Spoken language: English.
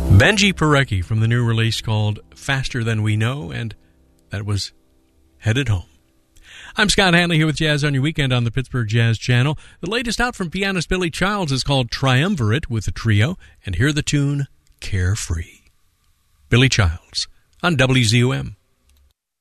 Benji Parecki from the new release called Faster Than We Know, and that was Headed Home. I'm Scott Hanley here with Jazz on Your Weekend on the Pittsburgh Jazz Channel. The latest out from pianist Billy Childs is called Triumvirate with a Trio, and hear the tune Carefree. Billy Childs on WZUM.